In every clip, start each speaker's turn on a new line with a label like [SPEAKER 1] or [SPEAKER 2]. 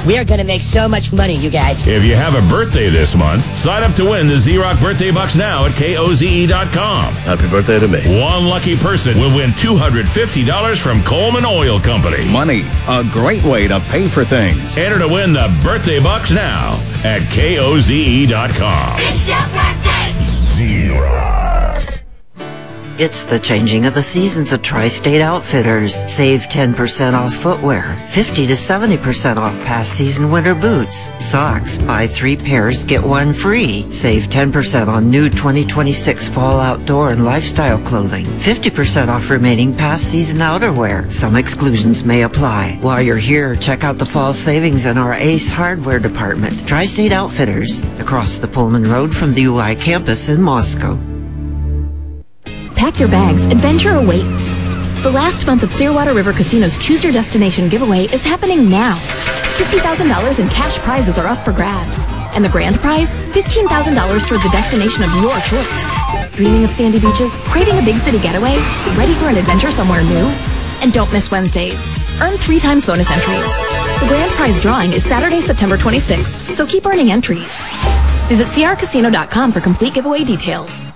[SPEAKER 1] We are going to make so much money, you guys.
[SPEAKER 2] If you have a birthday this month, sign up to win the Z-Rock Birthday Bucks now at KOZE.com.
[SPEAKER 3] Happy birthday to me.
[SPEAKER 2] One lucky person will win $250 from Coleman Oil Company.
[SPEAKER 4] Money, a great way to pay for things.
[SPEAKER 2] Enter to win the Birthday Bucks now at KOZE.com.
[SPEAKER 5] It's your birthday!
[SPEAKER 2] Z-Rock.
[SPEAKER 6] It's the changing of the seasons at Tri-State Outfitters. Save 10% off footwear, 50 to 70% off past season winter boots, socks, buy 3 pairs, get 1 free. Save 10% on new 2026 fall outdoor and lifestyle clothing, 50% off remaining past season outerwear. Some exclusions may apply. While you're here, check out the fall savings in our Ace Hardware department. Tri-State Outfitters, across the Pullman Road from the UI campus in Moscow.
[SPEAKER 7] Pack your bags. Adventure awaits. The last month of Clearwater River Casino's Choose Your Destination giveaway is happening now. $50,000 in cash prizes are up for grabs. And the grand prize, $15,000 toward the destination of your choice. Dreaming of sandy beaches? Craving a big city getaway? Ready for an adventure somewhere new? And don't miss Wednesdays. Earn 3 times bonus entries. The grand prize drawing is Saturday, September 26th, so keep earning entries. Visit crcasino.com for complete giveaway details.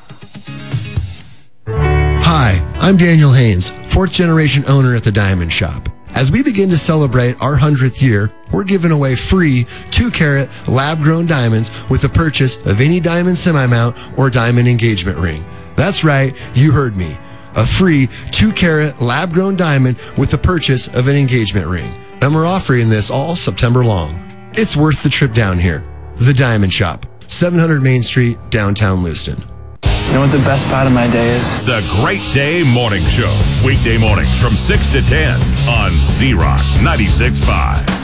[SPEAKER 8] Hi, I'm Daniel Haynes, 4th generation owner at the Diamond Shop. As we begin to celebrate our 100th year, we're giving away free 2-carat lab-grown diamonds with the purchase of any diamond semi-mount or diamond engagement ring. That's right, you heard me. A free 2-carat lab-grown diamond with the purchase of an engagement ring. And we're offering this all September long. It's worth the trip down here. The Diamond Shop, 700 Main Street, downtown Lewiston.
[SPEAKER 9] You know what the best part of my day is?
[SPEAKER 2] The Great Day Morning Show. Weekday mornings from 6 to 10 on Z-Rock 96.5.